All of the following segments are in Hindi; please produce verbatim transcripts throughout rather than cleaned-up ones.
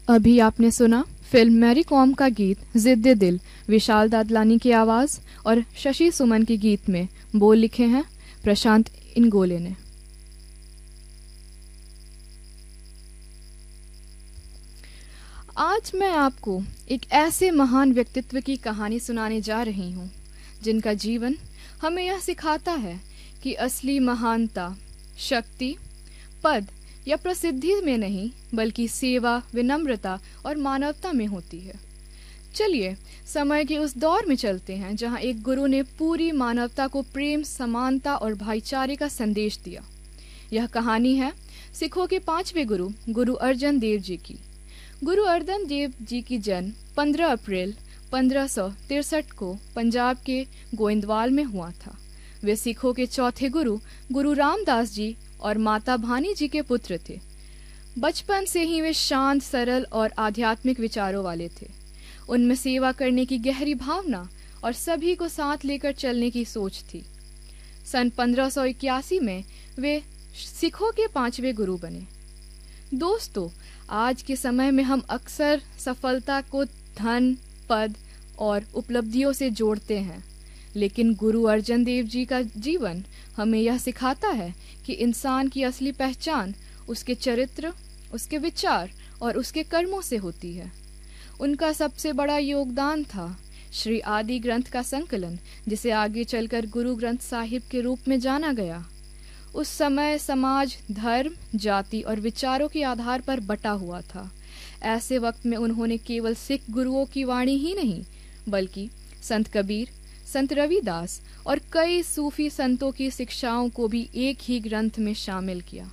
अभी आपने सुना फिल्म मैरी कॉम का गीत जिद्दे दिल, विशाल दादलानी की आवाज़ और शशि सुमन के गीत में बोल लिखे हैं प्रशांत इनगोले ने। आज मैं आपको एक ऐसे महान व्यक्तित्व की कहानी सुनाने जा रही हूँ जिनका जीवन हमें यह सिखाता है कि असली महानता शक्ति, पद या प्रसिद्धि में नहीं बल्कि सेवा, विनम्रता और मानवता में होती है। चलिए समय के उस दौर में चलते हैं जहाँ एक गुरु ने पूरी मानवता को प्रेम, समानता और भाईचारे का संदेश दिया। यह कहानी है सिखों के पांचवें गुरु गुरु अर्जन देव जी की। गुरु अर्जन देव जी की जन्म पंद्रह अप्रैल पंद्रह सौ तिरसठ को पंजाब के गोइंदवाल में हुआ था। वे सिखों के चौथे गुरु गुरु रामदास जी और माता भानी जी के पुत्र थे। बचपन से ही वे शांत, सरल और आध्यात्मिक विचारों वाले थे। उनमें सेवा करने की गहरी भावना और सभी को साथ लेकर चलने की सोच थी। सन पंद्रह सौ इक्यासी में वे सिखों के पांचवें गुरु बने। दोस्तों, आज के समय में हम अक्सर सफलता को धन, पद और उपलब्धियों से जोड़ते हैं, लेकिन गुरु अर्जन देव जी का जीवन हमें यह सिखाता है कि इंसान की असली पहचान उसके चरित्र, उसके विचार और उसके कर्मों से होती है। उनका सबसे बड़ा योगदान था श्री आदि ग्रंथ का संकलन, जिसे आगे चलकर गुरु ग्रंथ साहिब के रूप में जाना गया। उस समय समाज धर्म, जाति और विचारों के आधार पर बटा हुआ था। ऐसे वक्त में उन्होंने केवल सिख गुरुओं की वाणी ही नहीं बल्कि संत कबीर, संत रविदास और कई सूफी संतों की शिक्षाओं को भी एक ही ग्रंथ में शामिल किया।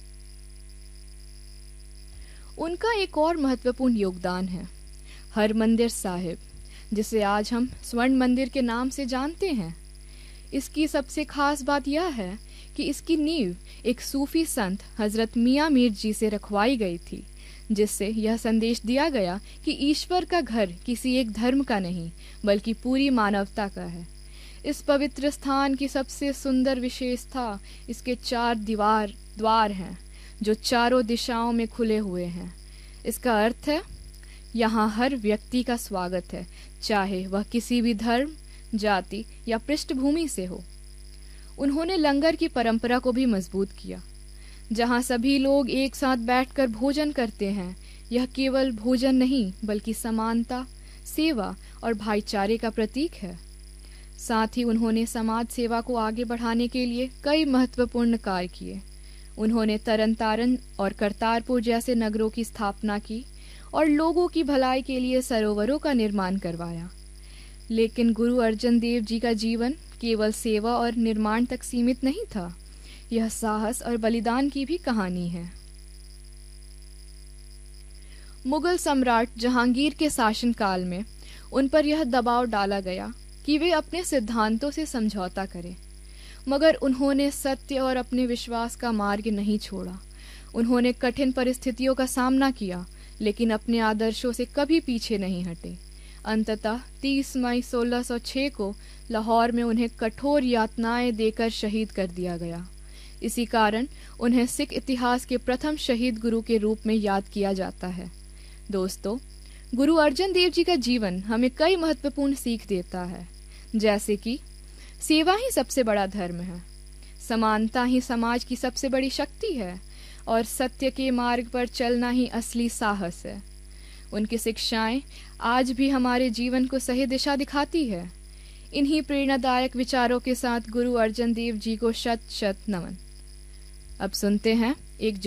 उनका एक और महत्वपूर्ण योगदान है हरमंदिर साहिब, जिसे आज हम स्वर्ण मंदिर के नाम से जानते हैं। इसकी सबसे खास बात यह है कि इसकी नींव एक सूफी संत हजरत मियाँ मीर जी से रखवाई गई थी, जिससे यह संदेश दिया गया कि ईश्वर का घर किसी एक धर्म का नहीं बल्कि पूरी मानवता का है। इस पवित्र स्थान की सबसे सुंदर विशेषता इसके चार दीवार द्वार हैं जो चारों दिशाओं में खुले हुए हैं। इसका अर्थ है यहाँ हर व्यक्ति का स्वागत है, चाहे वह किसी भी धर्म, जाति या पृष्ठभूमि से हो। उन्होंने लंगर की परंपरा को भी मजबूत किया, जहाँ सभी लोग एक साथ बैठकर भोजन करते हैं। यह केवल भोजन नहीं बल्कि समानता, सेवा और भाईचारे का प्रतीक है। साथ ही उन्होंने समाज सेवा को आगे बढ़ाने के लिए कई महत्वपूर्ण कार्य किए। उन्होंने तरन तारण और करतारपुर जैसे नगरों की स्थापना की और लोगों की भलाई के लिए सरोवरों का निर्माण करवाया। लेकिन गुरु अर्जन देव जी का जीवन केवल सेवा और निर्माण तक सीमित नहीं था। यह साहस और बलिदान की भी कहानी है। मुगल सम्राट जहांगीर के शासनकाल में उन पर यह दबाव डाला गया कि वे अपने सिद्धांतों से समझौता करें, मगर उन्होंने सत्य और अपने विश्वास का मार्ग नहीं छोड़ा। उन्होंने कठिन परिस्थितियों का सामना किया, लेकिन अपने आदर्शों से कभी पीछे नहीं हटे। अंततः तीस मई सोलह सौ छह को लाहौर में उन्हें कठोर यातनाएं देकर शहीद कर दिया गया। इसी कारण उन्हें सिख इतिहास के प्रथम शहीद गुरु के रूप में याद किया जाता है। दोस्तों, गुरु अर्जन देव जी का जीवन हमें कई महत्वपूर्ण सीख देता है, जैसे कि सेवा ही सबसे बड़ा धर्म है, समानता ही समाज की सबसे बड़ी शक्ति है और सत्य के मार्ग पर चलना ही असली साहस है। उनकी शिक्षाएं आज भी हमारे जीवन को सही दिशा दिखाती है। इन्हीं प्रेरणादायक विचारों के साथ गुरु अर्जन देव जी को शत शत नमन। अब सुनते हैं एक